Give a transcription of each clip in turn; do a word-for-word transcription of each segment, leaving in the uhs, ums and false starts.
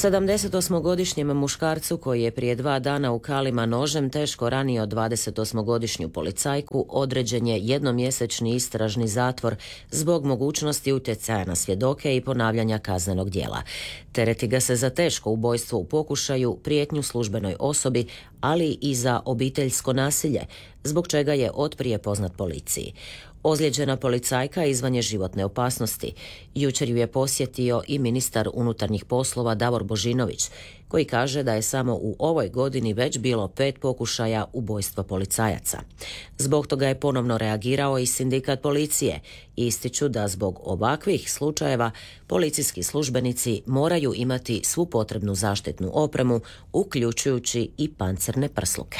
sedamdesetosmogodišnjem muškarcu koji je prije dva dana u Kalima nožem teško ranio dvadesetosmogodišnju policajku određen je jednomjesečni istražni zatvor zbog mogućnosti utjecaja na svjedoke i ponavljanja kaznenog djela. Tereti ga se za teško ubojstvo u pokušaju, prijetnju službenoj osobi, ali i za obiteljsko nasilje, zbog čega je otprije poznat policiji. Ozlijeđena policajka izvan je životne opasnosti. Jučer ju je posjetio i ministar unutarnjih poslova Davor Božinović, koji kaže da je samo u ovoj godini već bilo pet pokušaja ubojstva policajaca. Zbog toga je ponovno reagirao i sindikat policije. Ističu da zbog ovakvih slučajeva policijski službenici moraju imati svu potrebnu zaštitnu opremu, uključujući i pancirne prsluke.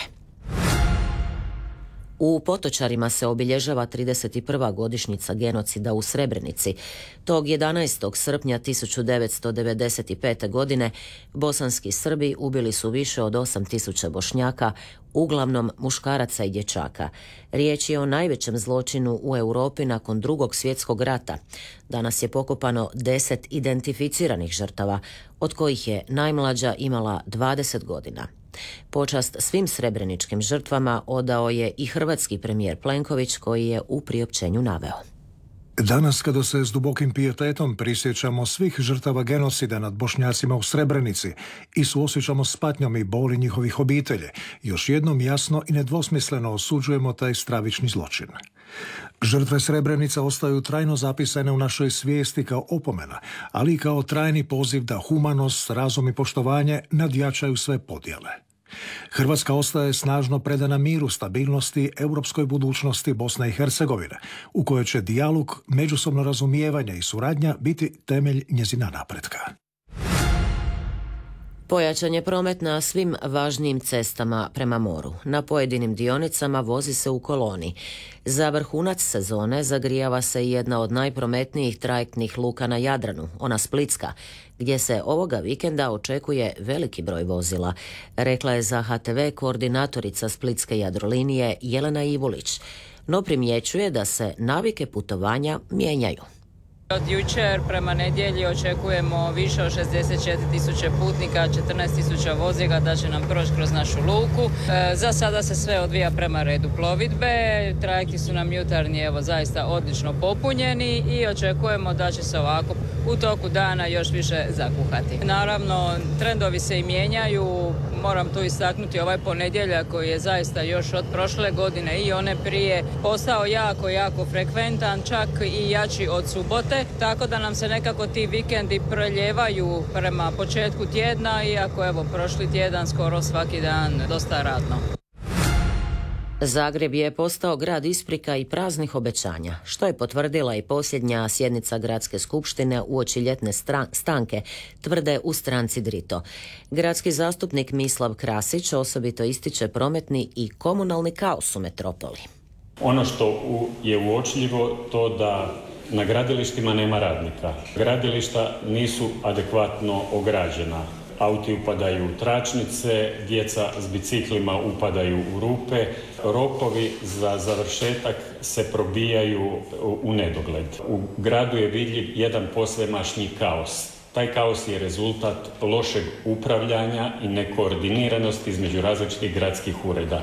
U Potočarima se obilježava trideset prva godišnjica genocida u Srebrenici. Tog jedanaestog srpnja tisuću devetsto devedeset pete. godine bosanski Srbi ubili su više od osam tisuća Bošnjaka, uglavnom muškaraca i dječaka. Riječ je o najvećem zločinu u Europi nakon Drugog svjetskog rata. Danas je pokopano deset identificiranih žrtava, od kojih je najmlađa imala dvadeset godina. Počast svim srebreničkim žrtvama odao je i hrvatski premijer Plenković, koji je u priopćenju naveo: Danas, kada se s dubokim pijetetom prisjećamo svih žrtava genocida nad Bošnjacima u Srebrenici i suosjećamo s patnjom i boli njihovih obitelji, još jednom jasno i nedvosmisleno osuđujemo taj stravični zločin. Žrtve Srebrenica ostaju trajno zapisane u našoj svijesti kao opomena, ali i kao trajni poziv da humanost, razum i poštovanje nadjačaju sve podjele. Hrvatska ostaje snažno predana miru, stabilnosti, europskoj budućnosti Bosne i Hercegovine, u kojoj će dijalog, međusobno razumijevanje i suradnja biti temelj njezina napretka. Pojačan je promet na svim važnijim cestama prema moru. Na pojedinim dionicama vozi se u koloni. Za vrhunac sezone zagrijava se i jedna od najprometnijih trajektnih luka na Jadranu, ona Splitska, gdje se ovoga vikenda očekuje veliki broj vozila, rekla je za H T V koordinatorica Splitske Jadrolinije Jelena Ivulić, no primjećuje da se navike putovanja mijenjaju. Od jučer prema nedjelji očekujemo više od šezdeset četiri tisuće putnika, četrnaest tisuća vozila da će nam proći kroz našu luku. E, za sada se sve odvija prema redu plovidbe, trajekti su nam jutarnji evo zaista odlično popunjeni i očekujemo da će se ovako u toku dana još više zakuhati. Naravno, trendovi se i mijenjaju, moram tu istaknuti ovaj ponedjeljak koji je zaista još od prošle godine i one prije postao jako, jako frekventan, čak i jači od subote. Tako da nam se nekako ti vikendi preljevaju prema početku tjedna, iako evo prošli tjedan skoro svaki dan dosta radno. Zagreb je postao grad isprika i praznih obećanja, što je potvrdila i posljednja sjednica gradske skupštine uoči ljetne stran- stanke, tvrde u stranci Drito. Gradski zastupnik Mislav Krasić osobito ističe prometni i komunalni kaos u metropoli. Ono što je uočljivo to da na gradilištima nema radnika. Gradilišta nisu adekvatno ograđena. Auti upadaju u tračnice, djeca s biciklima upadaju u rupe, rokovi za završetak se probijaju u nedogled. U gradu je vidljiv jedan posvemašnji kaos. Taj kaos je rezultat lošeg upravljanja i nekoordiniranosti između različitih gradskih ureda.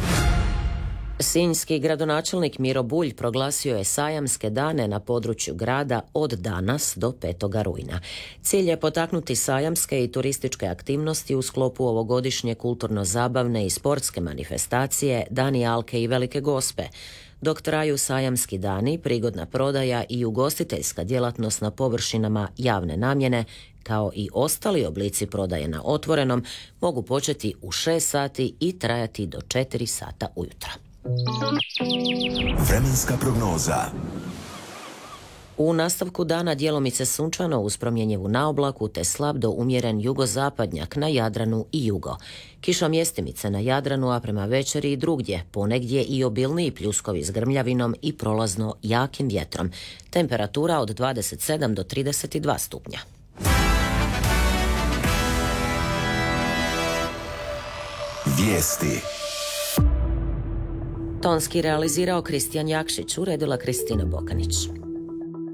Sinjski gradonačelnik Miro Bulj proglasio je sajamske dane na području grada od danas do petoga rujna. Cilj je potaknuti sajamske i turističke aktivnosti u sklopu ovogodišnje kulturno-zabavne i sportske manifestacije Dani Alke i Velike Gospe. Dok traju sajamski dani, prigodna prodaja i ugostiteljska djelatnost na površinama javne namjene, kao i ostali oblici prodaje na otvorenom, mogu početi u šest sati i trajati do četiri sata ujutro. Vremenska prognoza. U nastavku dana djelomice sunčano uz promjenjivu naoblaku te slab do umjeren jugozapadnjak na Jadranu i jugo. Kiša mjestimice na Jadranu, a prema večeri i drugdje, ponegdje i obilniji pljuskovi s grmljavinom i prolazno jakim vjetrom. Temperatura od dvadeset sedam do trideset dva stupnja. Vijesti. Tonski realizirao Kristijan Jakšić, uredila Kristina Bokanić.